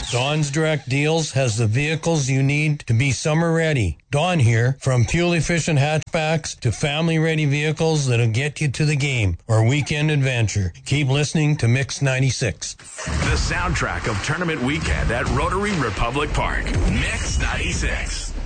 Dawn's Direct Deals has the vehicles you need to be summer ready. Dawn here, from fuel-efficient hatchbacks to family-ready vehicles that'll get you to the game or weekend adventure. Keep listening to Mix 96. The soundtrack of tournament weekend at Rotary Republic Park. Mix 96.